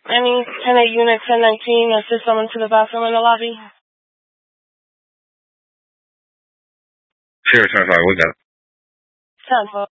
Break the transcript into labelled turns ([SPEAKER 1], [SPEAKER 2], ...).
[SPEAKER 1] Any 10-8 unit 1019, assist someone to the bathroom in the lobby.
[SPEAKER 2] Sure, 10-5, we got it.
[SPEAKER 1] 10-4.